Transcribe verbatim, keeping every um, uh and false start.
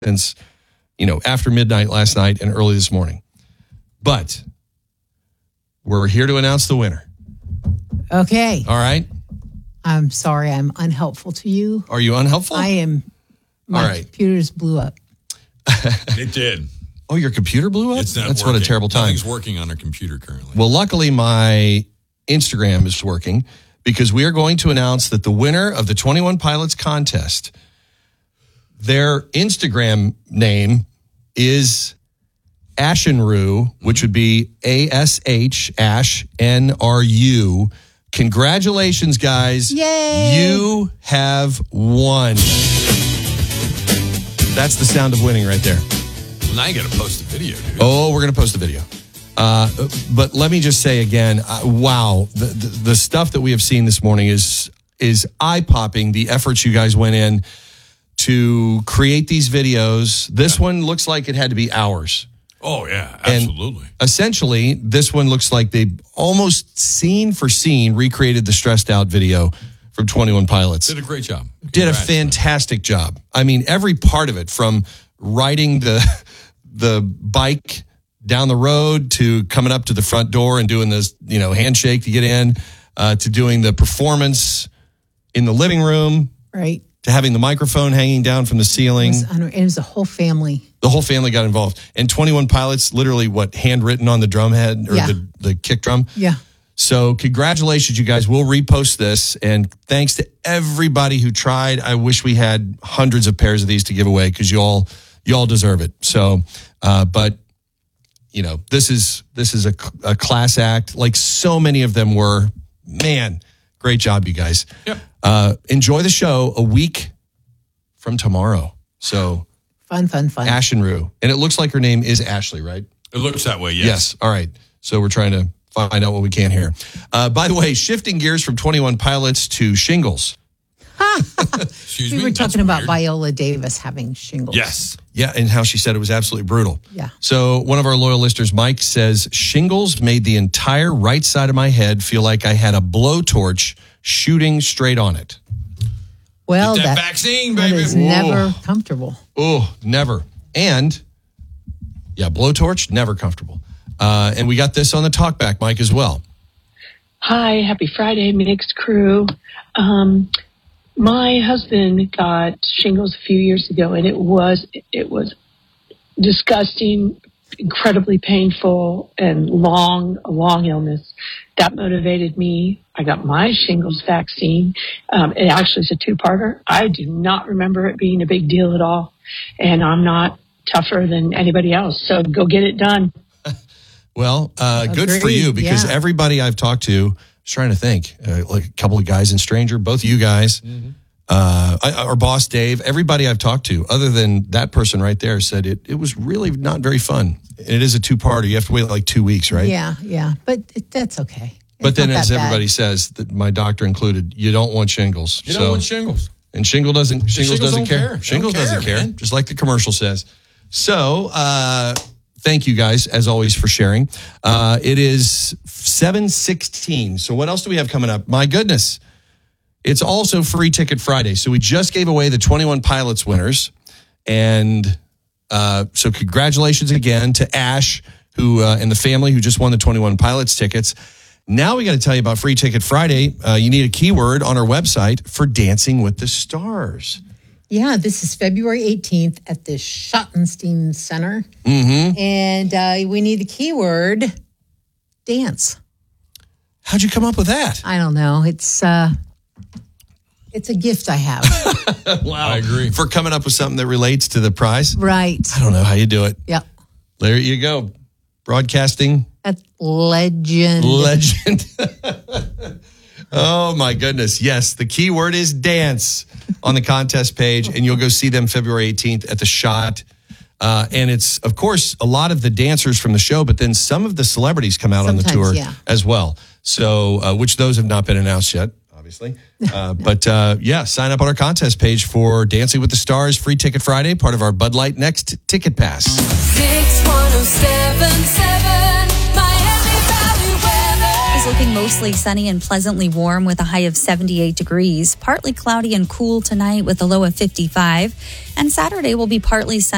since, you know, after midnight last night and early this morning. But we're here to announce the winner. Okay. All right. I'm sorry I'm unhelpful to you. Are you unhelpful? I am. My All right. computers blew up. It did. Oh, your computer blew up? It's not That's working. what a terrible time. Nothing's working on our computer currently. Well, luckily my Instagram is working because we are going to announce that the winner of the twenty-one Pilots contest, their Instagram name is Ashenru, which would be A S H, Ash, N R U. Congratulations, guys. Yay. You have won. That's the sound of winning right there. Well, now you got to post the video, dude. Oh, we're going to post the video. Uh, but let me just say again, uh, wow, the, the the stuff that we have seen this morning is is eye-popping, the efforts you guys went in to create these videos. This yeah. one looks like it had to be hours. Oh, yeah, absolutely. And essentially, this one looks like they almost scene for scene recreated the stressed out video from twenty-one Pilots. Did a great job. Congrats. Did a fantastic job. I mean, every part of it, from riding the the bike down the road to coming up to the front door and doing this, you know, handshake to get in, uh, to doing the performance in the living room. Right. To having the microphone hanging down from the ceiling. It was, it was a whole family. The whole family got involved. And twenty-one Pilots, literally, what, handwritten on the drum head or yeah. the, the kick drum? Yeah. So congratulations, you guys. We'll repost this. And thanks to everybody who tried. I wish we had hundreds of pairs of these to give away because you all, you all deserve it. So, uh, but, you know, this is this is a, a class act like so many of them were. Man, great job, you guys. Yep. Uh, enjoy the show a week from tomorrow. So fun, fun, fun. Ashenru. And it looks like her name is Ashley, right? It looks that way, yes. Yes. All right. So we're trying to find out what we can here. Uh, by the way, shifting gears from twenty-one Pilots to shingles. Excuse we me? were That's talking about weird. Viola Davis having shingles. Yes. Yeah, and how she said it was absolutely brutal. Yeah. So one of our loyal listeners, Mike, says, shingles made the entire right side of my head feel like I had a blowtorch shooting straight on it. Well, Get that, that vaccine, that baby. is Whoa. never comfortable. Oh, never. And, yeah, blowtorch, never comfortable. Uh, and we got this on the talkback, Mike, as well. Hi, happy Friday, mixed crew. Um, my husband got shingles a few years ago, and it was it was disgusting, incredibly painful, and long, a long illness. That motivated me. I got my shingles vaccine. Um, it actually is a two-parter. I do not remember it being a big deal at all, and I'm not tougher than anybody else. So go get it done. Well, uh, good for Agreed, you because yeah. everybody I've talked to, I was trying to think, uh, like a couple of guys in Stranger, both of you guys, mm-hmm. uh, I, our boss Dave, everybody I've talked to, other than that person right there, said it it was really not very fun. It is a two-parter. You have to wait like two weeks, right? Yeah, yeah, but it, that's okay. But It's then, not as that everybody bad. says, that my doctor included, you don't want shingles. You so, don't want shingles. And shingle doesn't. Shingles, shingles doesn't don't care. care. They Shingles don't care, doesn't care, man. just like the commercial says. So, uh, thank you guys, as always, for sharing. Uh, it is seven sixteen. So what else do we have coming up? My goodness. It's also Free Ticket Friday. So we just gave away the twenty-one Pilots winners. And uh, so congratulations again to Ash who uh, and the family who just won the twenty-one Pilots tickets. Now we got to tell you about Free Ticket Friday. Uh, you need a keyword on our website for Dancing with the Stars. Yeah, this is February eighteenth at the Schottenstein Center. Mm-hmm. And uh, we need the keyword dance. How'd you come up with that? I don't know. It's uh, it's a gift I have. Wow. I agree. For coming up with something that relates to the prize? Right. I don't know how you do it. Yep. There you go. Broadcasting. That's legend. Legend. Oh, my goodness. Yes, the key word is dance on the contest page, and you'll go see them February eighteenth at the Shot. Uh, and it's, of course, a lot of the dancers from the show, but then some of the celebrities come out Sometimes, on the tour yeah. as well. So, uh, which those have not been announced yet, obviously. Uh, but, uh, yeah, sign up on our contest page for Dancing with the Stars Free Ticket Friday, part of our Bud Light Next Ticket Pass. six one oh seven seven Miami Valley weather. It's looking mostly sunny and pleasantly warm with a high of seventy-eight degrees. Partly cloudy and cool tonight with a low of fifty-five. And Saturday will be partly sunny.